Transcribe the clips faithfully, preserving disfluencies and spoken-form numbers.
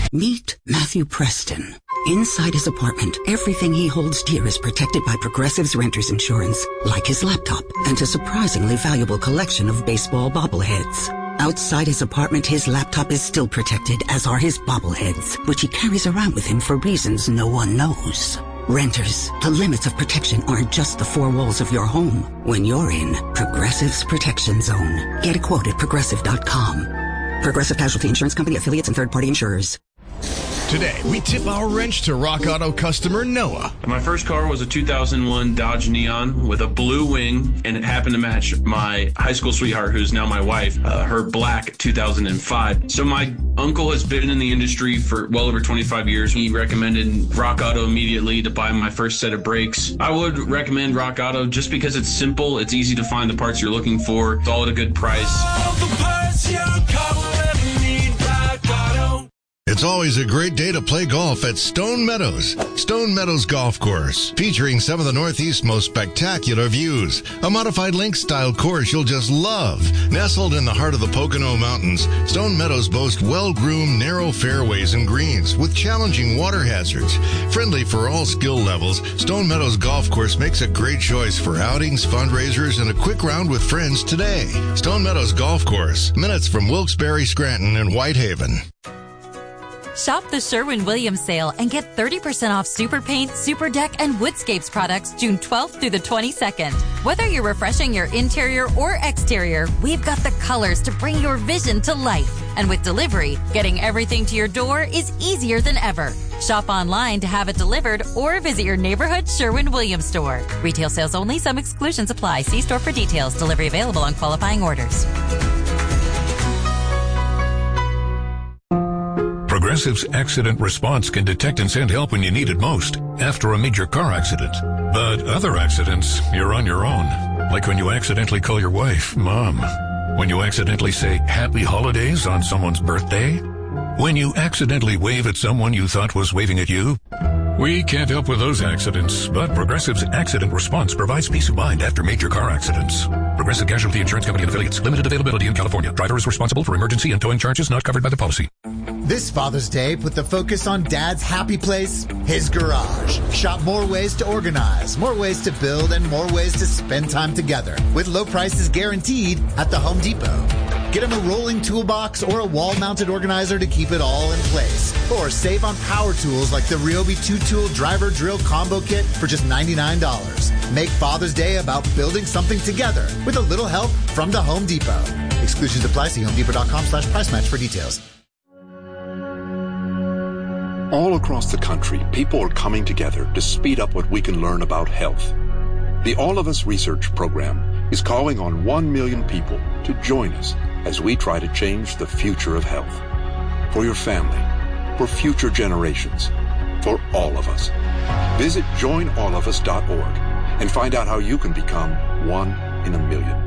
Meet Matthew Preston. Inside his apartment, everything he holds dear is protected by Progressive's Renter's Insurance, like his laptop and a surprisingly valuable collection of baseball bobbleheads. Outside his apartment, his laptop is still protected, as are his bobbleheads, which he carries around with him for reasons no one knows. Renters, the limits of protection aren't just the four walls of your home. When you're in Progressive's Protection Zone. Get a quote at progressive dot com. Progressive Casualty Insurance Company, affiliates, and third-party insurers. Today, we tip our wrench to Rock Auto customer Noah. My first car was a two thousand one Dodge Neon with a blue wing, and it happened to match my high school sweetheart, who's now my wife, uh, her black two thousand five. So my uncle has been in the industry for well over twenty-five years. He recommended Rock Auto immediately to buy my first set of brakes. I would recommend Rock Auto just because it's simple, it's easy to find the parts you're looking for, it's all at a good price. All the parts your car will ever need, Rock Auto. It's always a great day to play golf at Stone Meadows. Stone Meadows Golf Course, featuring some of the Northeast's most spectacular views. A modified link-style course you'll just love. Nestled in the heart of the Pocono Mountains, Stone Meadows boasts well-groomed, narrow fairways and greens with challenging water hazards. Friendly for all skill levels, Stone Meadows Golf Course makes a great choice for outings, fundraisers, and a quick round with friends today. Stone Meadows Golf Course, minutes from Wilkes-Barre, Scranton, and Whitehaven. Shop the Sherwin-Williams sale and get thirty percent off Super Paint, Super Deck, and Woodscapes products June twelfth through the twenty-second. Whether you're refreshing your interior or exterior, we've got the colors to bring your vision to life. And with delivery, getting everything to your door is easier than ever. Shop online to have it delivered or visit your neighborhood Sherwin-Williams store. Retail sales only. Some exclusions apply. See store for details. Delivery available on qualifying orders. Progressive's accident response can detect and send help when you need it most, after a major car accident. But other accidents, you're on your own. Like when you accidentally call your wife, Mom. When you accidentally say Happy Holidays on someone's birthday. When you accidentally wave at someone you thought was waving at you. We can't help with those accidents, but Progressive's accident response provides peace of mind after major car accidents. Progressive Casualty Insurance Company and affiliates. Limited availability in California. Driver is responsible for emergency and towing charges not covered by the policy. This Father's Day, put the focus on Dad's happy place, his garage. Shop more ways to organize, more ways to build, and more ways to spend time together. With low prices guaranteed at the Home Depot. Get him a rolling toolbox or a wall-mounted organizer to keep it all in place. Or save on power tools like the Ryobi two-tool driver drill combo kit for just ninety-nine dollars. Make Father's Day about building something together with a little help from the Home Depot. Exclusions apply. See homedepot.com slash price match for details. All across the country, people are coming together to speed up what we can learn about health. The All of Us Research Program is calling on one million people to join us as we try to change the future of health. For your family, for future generations, for all of us. Visit join all of us dot org and find out how you can become one in a million.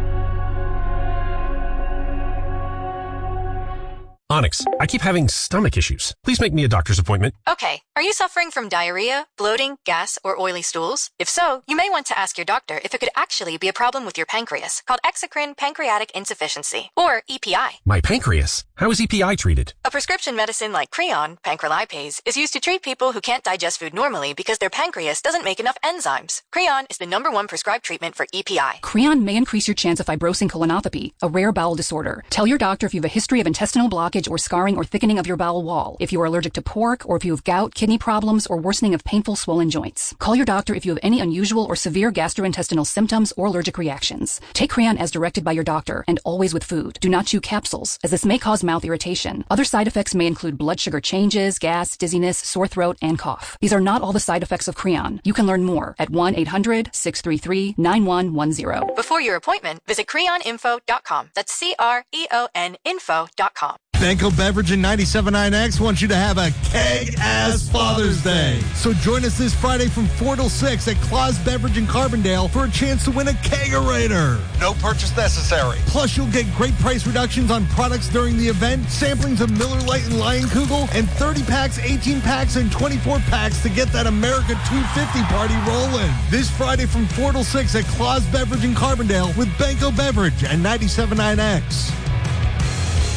Onyx, I keep having stomach issues. Please make me a doctor's appointment. Okay. Are you suffering from diarrhea, bloating, gas, or oily stools? If so, you may want to ask your doctor if it could actually be a problem with your pancreas, called exocrine pancreatic insufficiency, or E P I. My pancreas? How is E P I treated? A prescription medicine like Creon, pancrelipase, is used to treat people who can't digest food normally because their pancreas doesn't make enough enzymes. Creon is the number one prescribed treatment for E P I. Creon may increase your chance of fibrosing colonopathy, a rare bowel disorder. Tell your doctor if you have a history of intestinal blockage or scarring or thickening of your bowel wall, if you are allergic to pork, or if you have gout, kidney problems, or worsening of painful swollen joints. Call your doctor if you have any unusual or severe gastrointestinal symptoms or allergic reactions. Take Creon as directed by your doctor, and always with food. Do not chew capsules, as this may cause mouth irritation. Other side effects may include blood sugar changes, gas, dizziness, sore throat, and cough. These are not all the side effects of Creon. You can learn more at one eight hundred six three three nine one one zero. Before your appointment, visit creon info dot com. That's C R E O N info dot com. Banco Beverage and ninety-seven point nine X wants you to have a keg-ass Father's Day. So join us this Friday from four till six at Claus Beverage in Carbondale for a chance to win a kegerator. No purchase necessary. Plus, you'll get great price reductions on products during the event, samplings of Miller Lite and Lion Kugel, and thirty packs, eighteen packs, and twenty-four packs to get that America two fifty party rolling. This Friday from four till six at Claus Beverage in Carbondale with Banco Beverage and ninety-seven point nine X.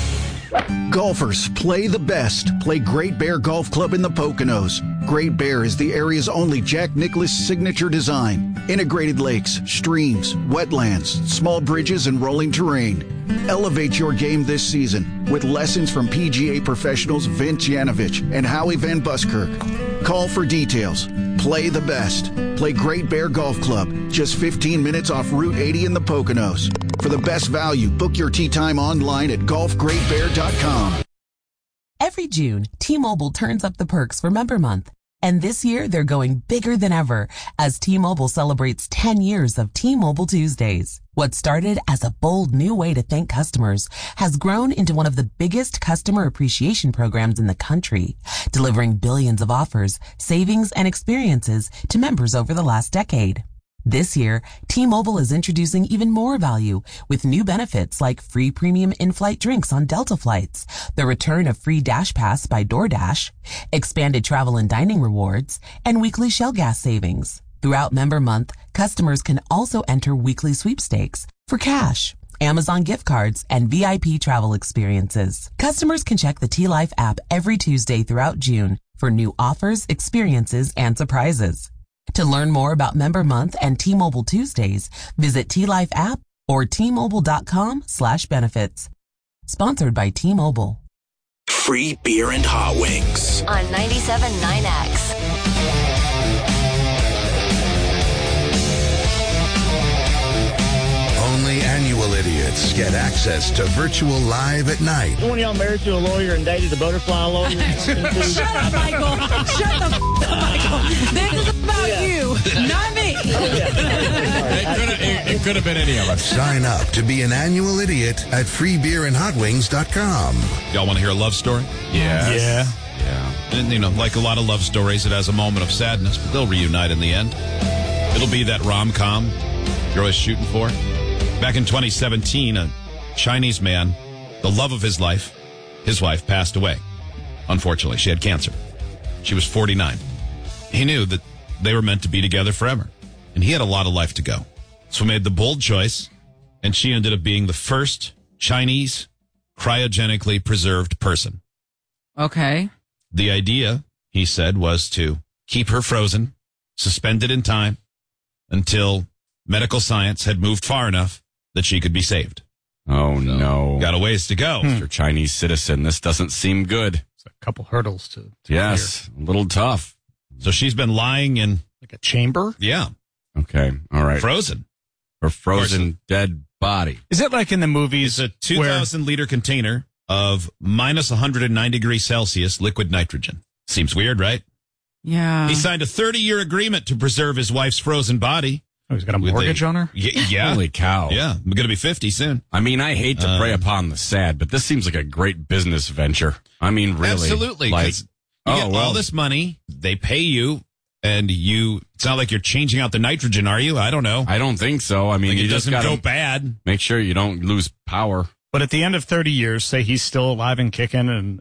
Golfers, play the best. Play Great Bear Golf Club in the Poconos. Great Bear is the area's only Jack Nicklaus signature design. Integrated lakes, streams, wetlands, small bridges, and rolling terrain. Elevate your game this season with lessons from P G A professionals Vince Yanovich and Howie Van Buskirk. Call for details. Play the best. Play Great Bear Golf Club, just fifteen minutes off Route eighty in the Poconos. For the best value, book your tee time online at golf great bear dot com. Every June, T-Mobile turns up the perks for Member Month. And this year, they're going bigger than ever as T-Mobile celebrates ten years of T-Mobile Tuesdays. What started as a bold new way to thank customers has grown into one of the biggest customer appreciation programs in the country, delivering billions of offers, savings, and experiences to members over the last decade. This year, T-Mobile is introducing even more value with new benefits like free premium in-flight drinks on Delta flights, the return of free Dash Pass by DoorDash, expanded travel and dining rewards, and weekly Shell gas savings. Throughout Member Month, customers can also enter weekly sweepstakes for cash, Amazon gift cards, and V I P travel experiences. Customers can check the T-Life app every Tuesday throughout June for new offers, experiences, and surprises. To learn more about Member Month and T-Mobile Tuesdays, visit T-Life app or T-Mobile.com slash benefits. Sponsored by T-Mobile. Free beer and hot wings. On ninety-seven point nine X. Only annual idiots get access to virtual live at night. One of y'all married to a lawyer and dated a butterfly lawyer? Shut up, Michael. Shut the f- up, Michael. This is about yeah. you, not me. Oh, yeah. it, could have, it, it could have been any of us. Sign up to be an annual idiot at free beer and hot wings dot com. Y'all want to hear a love story? Yes. Yeah. Yeah. And, you know, like a lot of love stories, it has a moment of sadness, but they'll reunite in the end. It'll be that rom-com you're always shooting for. Back in twenty seventeen, a Chinese man, the love of his life, his wife, passed away. Unfortunately, she had cancer. She was forty-nine. He knew that they were meant to be together forever, and he had a lot of life to go. So he made the bold choice, and she ended up being the first Chinese cryogenically preserved person. Okay. The idea, he said, was to keep her frozen, suspended in time, until medical science had moved far enough that she could be saved. Oh, so, no. Got a ways to go. Mister Chinese citizen, this doesn't seem good. It's a couple hurdles to, to Yes, clear. A little tough. So she's been lying in... Like a chamber? Yeah. Okay, all right. Frozen. Her frozen dead body. Is it like in the movies? It's a two thousand liter container of minus one hundred nine degrees Celsius liquid nitrogen. Seems weird, right? Yeah. He signed a thirty-year agreement to preserve his wife's frozen body. Oh, he's got a mortgage a, on her? Yeah, yeah. Holy cow. Yeah. I'm going to be fifty soon. I mean, I hate to um, prey upon the sad, but this seems like a great business venture. I mean, really. Absolutely. Like, you oh, get well, all this money, they pay you, and you, it's not like you're changing out the nitrogen, are you? I don't know. I don't think so. I mean, like you it just doesn't gotta go bad. Make sure you don't lose power. But at the end of thirty years, say he's still alive and kicking, and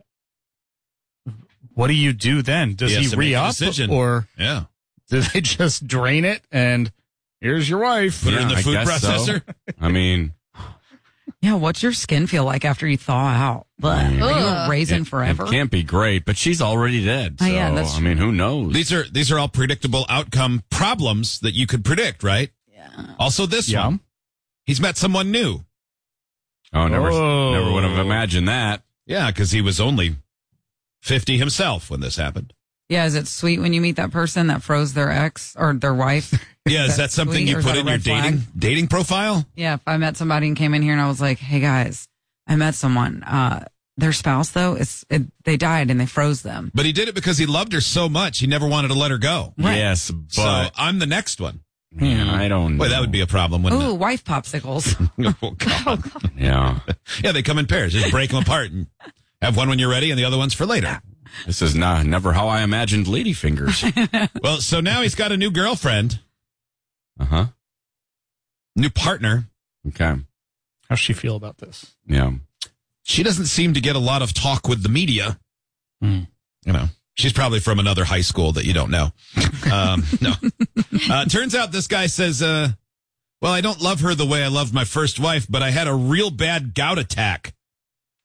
what do you do then? Does he, he re-up? Or yeah. do they just drain it and here's your wife? Put yeah, it in the I food processor? So. I mean... Yeah, what's your skin feel like after you thaw out? Are you a raisin it, forever? It can't be great, but she's already dead. So, oh, yeah, that's I mean, who knows? These are these are all predictable outcome problems that you could predict, right? Yeah. Also, this yeah. one, he's met someone new. Oh, never, oh. never would have imagined that. Yeah, because he was only fifty himself when this happened. Yeah, is it sweet when you meet that person that froze their ex or their wife? Yeah, is, is that, that something you put in your dating flag? dating profile? Yeah, if I met somebody and came in here and I was like, "Hey guys, I met someone. Uh, their spouse though, it's it, they died and they froze them." But he did it because he loved her so much he never wanted to let her go. Right. Yes, but so I'm the next one. Man, I don't know. Boy, that would be a problem, wouldn't Ooh, it? wife popsicles. Oh, God. Oh, God. Yeah. Yeah, they come in pairs. Just break them apart and have one when you're ready and the other one's for later. This is not never how I imagined ladyfingers. Well, so now he's got a new girlfriend. Uh-huh. New partner. Okay. How's she feel about this? Yeah. She doesn't seem to get a lot of talk with the media. Mm. You know, she's probably from another high school that you don't know. Um, no. Uh, turns out this guy says, uh, well, I don't love her the way I loved my first wife, but I had a real bad gout attack,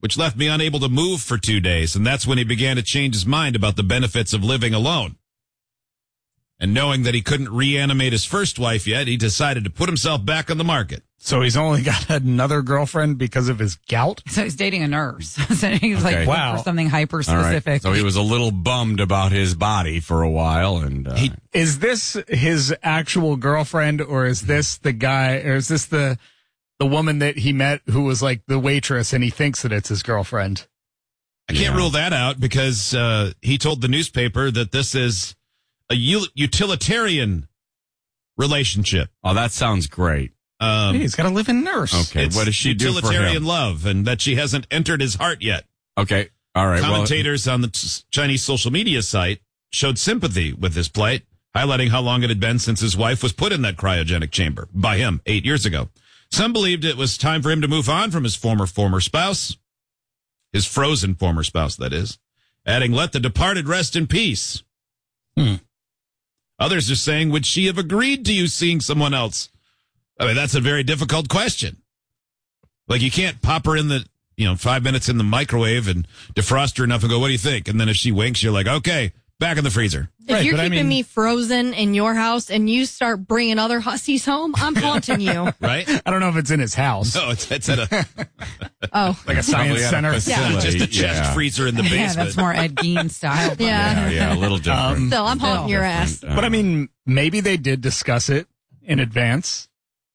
which left me unable to move for two days. And that's when he began to change his mind about the benefits of living alone. And knowing that he couldn't reanimate his first wife yet, he decided to put himself back on the market. So he's only got another girlfriend because of his gout? So he's dating a nurse. So he was Okay. like, Wow. for something hyper All right. specific. So he was a little bummed about his body for a while, and uh, Is this his actual girlfriend, or is this the guy, or is this the the woman that he met who was like the waitress and he thinks that it's his girlfriend? I can't rule that out because uh, he told the newspaper that this is a u- utilitarian relationship. Oh, that sounds great. Um, Hey, he's got a live-in nurse. Okay, it's what does she do for utilitarian him? love, and that she hasn't entered his heart yet. Okay, all right. Commentators on the t- Chinese social media site showed sympathy with his plight, highlighting how long it had been since his wife was put in that cryogenic chamber by him eight years ago. Some believed it was time for him to move on from his former former spouse, his frozen former spouse, that is, adding, "Let the departed rest in peace." Hmm. Others are saying, would she have agreed to you seeing someone else? I mean, that's a very difficult question. Like, you can't pop her in the, you know, five minutes in the microwave and defrost her enough and go, what do you think? And then if she winks, you're like, okay, back in the freezer. If Right, you're but I keeping mean- me frozen in your house and you start bringing other hussies home, I'm haunting you. Right? I don't know if it's in his house. No, it's, it's at a, Oh, Like a science Probably at a center. facility. just a chest Yeah. freezer in the yeah, basement. that's more Ed Gein style. yeah. Yeah, yeah, a little different. Um, Still, I'm haunting your ass. Different, uh, But I mean, maybe they did discuss it in advance.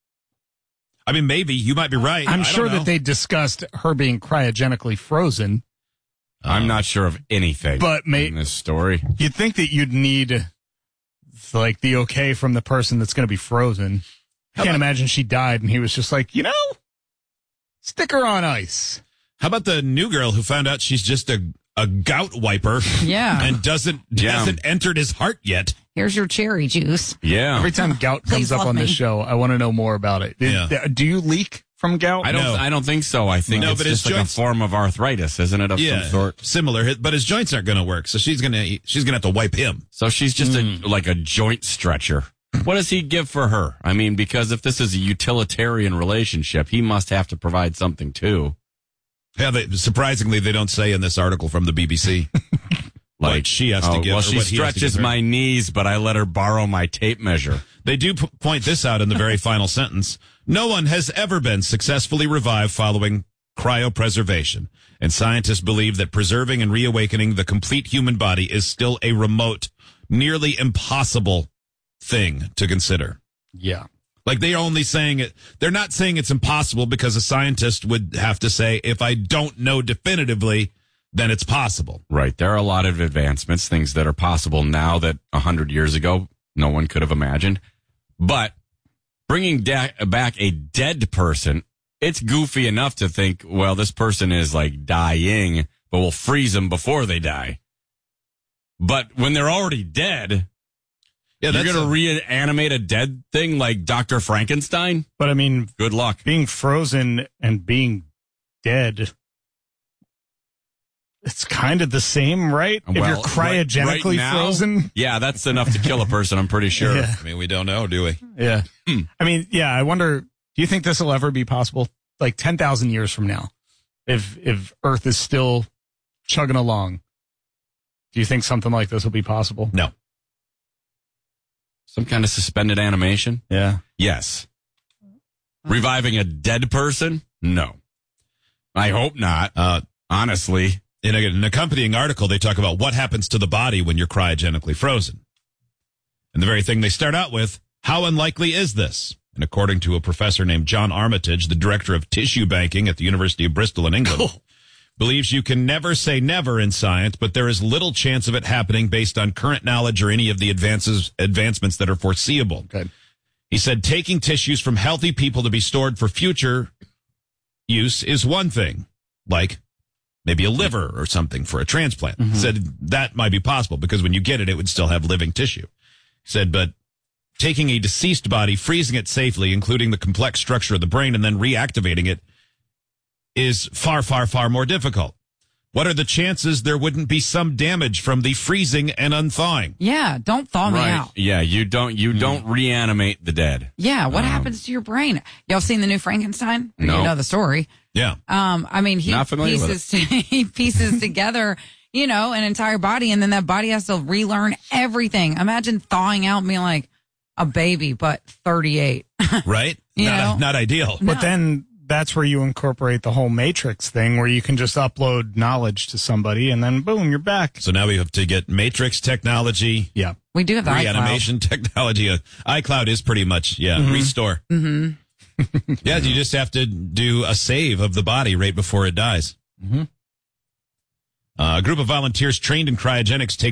I mean, maybe. You might be right. I I'm don't sure know. that they discussed her being cryogenically frozen. I'm not sure of anything But may- in this story. You'd think that you'd need like the okay from the person that's going to be frozen. I can't imagine she died and he was just like, you know, stick her on ice. How about the new girl who found out she's just a, a gout wiper Yeah. and doesn't Yeah. hasn't entered his heart yet? Here's your cherry juice. Yeah. Every time gout Please comes up love on this me. show, I want to know more about it. Did- Yeah. Do you leak from gout? I don't. No. I don't think so. I think No, it's but his just like joints- a form of arthritis, isn't it? Of Yeah, some sort. similar. But his joints aren't going to work, so she's going to she's going to have to wipe him. So she's just Hmm. a like a joint stretcher. What does he give for her? I mean, because if this is a utilitarian relationship, he must have to provide something too. Yeah, they, surprisingly, they don't say in this article from the B B C. Like, she has to oh, give well, or she what he has to stretches give her. my knees, but I let her borrow my tape measure. They do p- point this out in the very final sentence. No one has ever been successfully revived following cryopreservation, and scientists believe that preserving and reawakening the complete human body is still a remote, nearly impossible thing to consider. Yeah. Like, they're only saying it, they're not saying it's impossible because a scientist would have to say, if I don't know definitively, then it's possible. Right. There are a lot of advancements, things that are possible now that a hundred years ago no one could have imagined. But bringing da- back a dead person, it's goofy enough to think, well, this person is like dying, but we'll freeze them before they die. But when they're already dead, Yeah, you're that's going to a- reanimate a dead thing like Doctor Frankenstein? But I mean, Good luck. being frozen and being dead, it's kind of the same, right? if you're Well, right- cryogenically right now, frozen. Yeah, that's enough to kill a person, I'm pretty sure. Yeah. I mean, we don't know, do we? Yeah. I mean, yeah, I wonder, do you think this will ever be possible? Like ten thousand years from now, if if Earth is still chugging along, do you think something like this will be possible? No. Some kind of suspended animation? Yeah. Yes. Reviving a dead person? No. I hope not. Uh, honestly. In a, an accompanying article, they talk about what happens to the body when you're cryogenically frozen. And the very thing they start out with, how unlikely is this? And according to a professor named John Armitage, the director of tissue banking at the University of Bristol in England, believes you can never say never in science, but there is little chance of it happening based on current knowledge or any of the advances advancements that are foreseeable. Okay. He said taking tissues from healthy people to be stored for future use is one thing, like maybe a liver or something for a transplant. Mm-hmm. He said that might be possible because when you get it, it would still have living tissue. He said, but taking a deceased body, freezing it safely, including the complex structure of the brain, and then reactivating it is far, far, far more difficult. What are the chances there wouldn't be some damage from the freezing and unthawing? Yeah, don't thaw me Right. out. Yeah, you don't you don't reanimate the dead. Yeah, what Um, happens to your brain? Y'all seen the new Frankenstein? No. You know the story. Yeah. Um, I mean, he Not familiar with pieces he pieces together, you know, an entire body, and then that body has to relearn everything. Imagine thawing out and being like a baby, but thirty-eight. Right? You not, know? not ideal. But then that's where you incorporate the whole Matrix thing where you can just upload knowledge to somebody and then boom, you're back. So now we have to get Matrix technology. Yeah. We do have the reanimation technology. Uh, iCloud is pretty much, yeah, Mhm. restore. Mm-hmm. Yeah, you just have to do a save of the body right before it dies. Mm-hmm. Uh, a group of volunteers trained in cryogenics take